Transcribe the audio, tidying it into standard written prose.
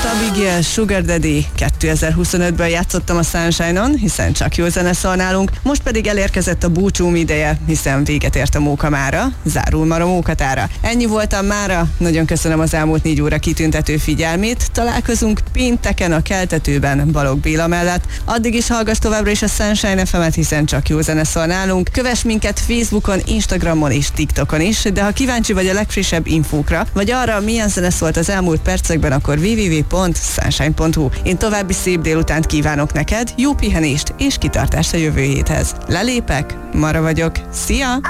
Abigail, Sugar Daddy. 2025-ben játszottam a Sunshine-on, hiszen csak jó zene szól nálunk, most pedig elérkezett a búcsúm ideje, hiszen véget ért a móka mára, zárul már a mókatára. Ennyi voltam mára, nagyon köszönöm az elmúlt 4 óra kitüntető figyelmét, találkozunk pénteken a Keltetőben Balogh Béla mellett. Addig is hallgass továbbra is a Sunshine FM-et, hiszen csak jó zene szól nálunk. Kövess minket Facebookon, Instagramon és TikTokon is, de ha kíváncsi vagy a legfrissebb infókra, vagy arra, milyen zene szólt az elmúlt percekben, akkor www.sunshine.hu. Én további szép délutánt kívánok neked, jó pihenést és kitartást a jövő héthez. Lelépek, Mara vagyok, szia!